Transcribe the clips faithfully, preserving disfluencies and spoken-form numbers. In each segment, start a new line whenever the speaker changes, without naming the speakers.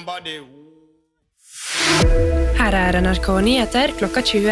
somebody.
Her er N R K Nyheter klokka tjue.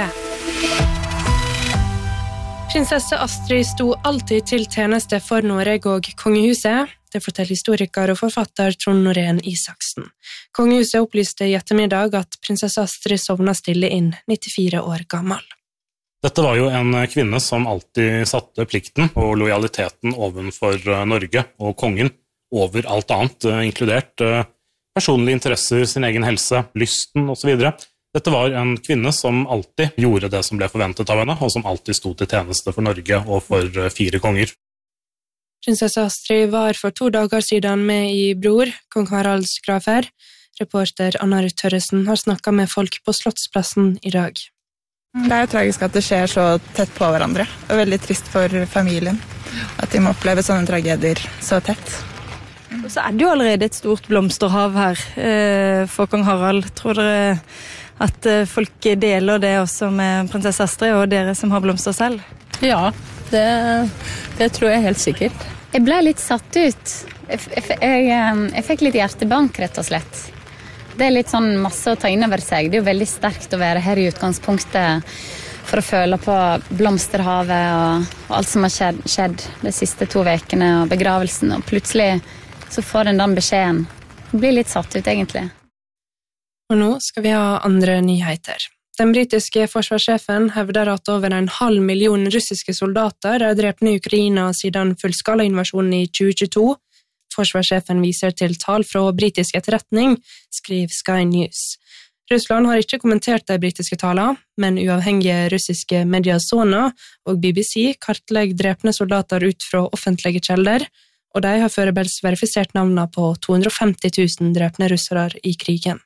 Prinsesse Astrid sto alltid til tjeneste for Norge og kongehuset. Det forteller historiker og forfatter Trond Norén Isaksen. Kongehuset opplyste i ettermiddag at prinsesse Astrid sovna stille inn, nittifire år gammel.
Dette var jo en kvinne som alltid satte plikten og lojaliteten ovenfor Norge og kongen over alt annet, inkludert personlige interesser, sin egen helse, lysten og så videre. Dette var en kvinne som alltid gjorde det som ble forventet av henne, og som alltid sto til tjeneste for Norge og for fire konger.
Prinsesse Astrid var for to dager siden med i Bror, kong Haralds grafer. Reporter Anna Ruth Tørresen har snakket med folk på Slottsplassen i dag.
Det er jo tragisk at det skjer så tett på hverandre, og veldig trist for familien at de må oppleve sånne tragedier så tett.
Og så er det jo allerede et stort blomsterhav her eh, for kong Harald. Tror dere at eh, folk deler det også med prinsesse Astrid og dere som har blomster selv?
Ja, det, det tror jeg helt sikkert.
Jeg ble litt satt ut. Jeg, jeg, jeg, jeg fikk litt hjertebank, rett og slett. Det er litt sånn masse å ta inn over seg. Det er jo veldig sterkt å være her i utgangspunktet for å føle på blomsterhavet og, og alt som har skjedd, skjedd de siste to vekene og begravelsen. Og plutselig så får den den beskjeden. Det blir litt satt ut, egentlig.
Og nå skal vi ha andre nyheter. Den britiske forsvarssjefen hevder at over en halv million russiske soldater er drept i Ukraina siden fullskala-invasjonen i tjue tjueto. Forsvarssjefen viser til tall fra britisk etterretning, skriver Sky News. Russland har ikke kommentert de britiske tallene, men uavhengige russiske medier Sona og B B C kartlegger drepne soldater ut fra offentlige kjelder, og de har foreløpig verifisert navnene på to hundre og femti tusen drepne russere i krigen.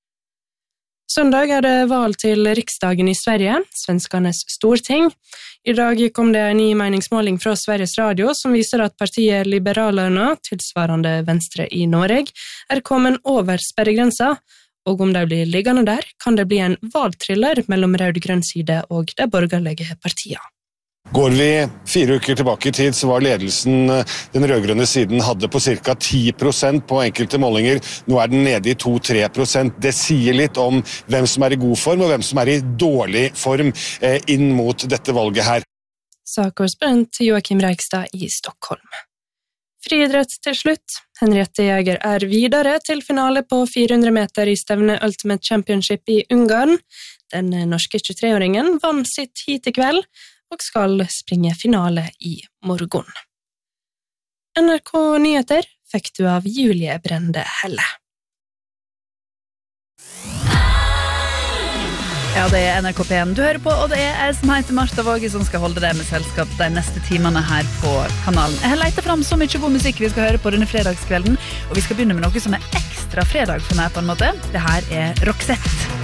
Søndag er det valg til riksdagen i Sverige, svenskernes storting. I dag kom det en ny meningsmåling fra Sveriges Radio som viser at partiet Liberalerna, tilsvarende Venstre i Norge, er kommet over sperregrensa, og om de blir liggende der, kan det bli en valgthriller mellom rød-grønn side og de borgerlige partiene.
Går vi fire uker tilbake i tid, så var ledelsen den rødgrønne siden hadde på ca. ti prosent på enkelte målinger. Nå er den nede i to til tre prosent. Det sier litt om hvem som er i god form og hvem som er i dårlig form eh, inn mot dette valget her.
Sa korrespondent Joakim Reigstad i Stockholm. Friidrett til slutt. Henriette Jäger er videre til finale på fire hundre meter i stevne Ultimate Championship i Ungarn. Den norske tjuetre-åringen vant sitt hit i kveld, og skal springe finale i morgen. N R K Nyheter fikk du av Julie Brende Helle.
Ja, det er N R K P en du hører på, og det er jeg som heter Martha Våge som skal holde deg med selskap de neste timene her på kanalen. Jeg har letet frem så mye god musikk vi skal høre på denne fredagskvelden, og vi skal begynne med noe som er ekstra fredag for meg på en måte. Det her er Roxette.